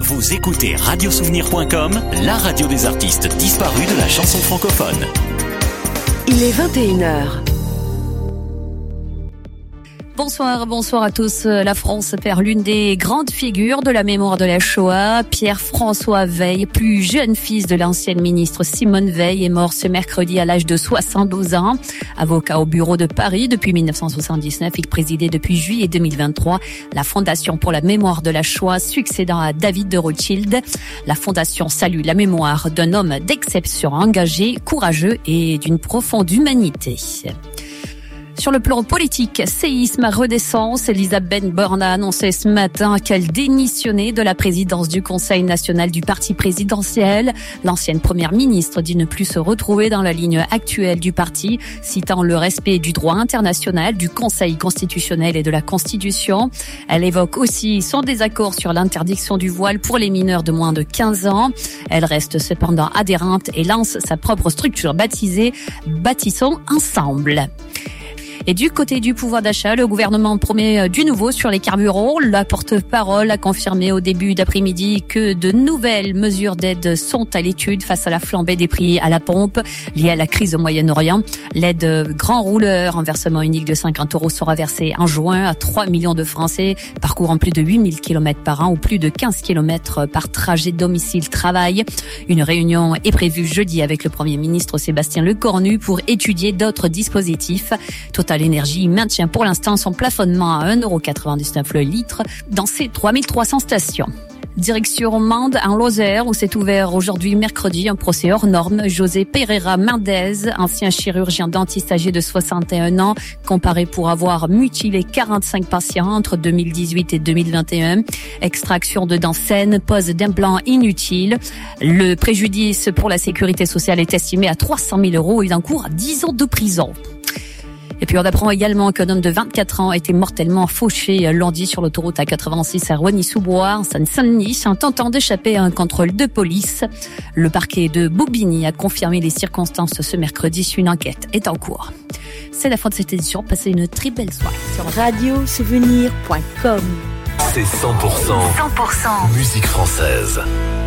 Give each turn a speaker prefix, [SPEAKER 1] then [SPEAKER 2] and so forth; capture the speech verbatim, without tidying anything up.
[SPEAKER 1] Vous écoutez radio souvenir point com, la radio des artistes disparus de la chanson francophone.
[SPEAKER 2] Il est vingt et une heures.
[SPEAKER 3] Bonsoir, bonsoir à tous. La France perd l'une des grandes figures de la mémoire de la Shoah. Pierre-François Veil, plus jeune fils de l'ancienne ministre Simone Veil, est mort ce mercredi à l'âge de soixante-douze ans. Avocat au bureau de Paris depuis dix-neuf cent soixante-dix-neuf, il présidait depuis juillet deux mille vingt-trois la Fondation pour la mémoire de la Shoah, succédant à David de Rothschild. La Fondation salue la mémoire d'un homme d'exception, engagé, courageux et d'une profonde humanité. Sur le plan politique, séisme à Renaissance, Elisabeth Borne a annoncé ce matin qu'elle démissionnait de la présidence du Conseil national du parti présidentiel. L'ancienne première ministre dit ne plus se retrouver dans la ligne actuelle du parti, citant le respect du droit international, du Conseil constitutionnel et de la Constitution. Elle évoque aussi son désaccord sur l'interdiction du voile pour les mineurs de moins de quinze ans. Elle reste cependant adhérente et lance sa propre structure baptisée « Bâtissons ensemble ». Et du côté du pouvoir d'achat, le gouvernement promet du nouveau sur les carburants. La porte-parole a confirmé au début d'après-midi que de nouvelles mesures d'aide sont à l'étude face à la flambée des prix à la pompe liée à la crise au Moyen-Orient. L'aide grand rouleur en versement unique de cinquante euros sera versée en juin à trois millions de Français parcourant plus de huit mille kilomètres par an ou plus de quinze kilomètres par trajet domicile-travail. Une réunion est prévue jeudi avec le Premier ministre Sébastien Lecornu pour étudier d'autres dispositifs. Total L'énergie maintient pour l'instant son plafonnement à un euro quatre-vingt-dix-neuf le litre dans ses trois mille trois cents stations. Direction Mende, en Lozère, où s'est ouvert aujourd'hui mercredi un procès hors norme. José Pereira Mendez, ancien chirurgien dentiste âgé de soixante et un ans, comparé pour avoir mutilé quarante-cinq patients entre deux mille dix-huit et deux mille vingt et un. Extraction de dents saines, pose d'implants inutiles. Le préjudice pour la sécurité sociale est estimé à trois cent mille euros et il encourt dix ans de prison. Et puis on apprend également qu'un homme de vingt-quatre ans a été mortellement fauché lundi sur l'autoroute A quatre-vingt-six à Rosny-sous-Bois, en Seine-Saint-Denis, en tentant d'échapper à un contrôle de police. Le parquet de Bobigny a confirmé les circonstances ce mercredi. Une enquête est en cours. C'est la fin de cette édition. Passez une très belle soirée sur
[SPEAKER 2] radio souvenir point com.
[SPEAKER 1] C'est cent pour cent,
[SPEAKER 3] cent pour cent
[SPEAKER 1] musique française.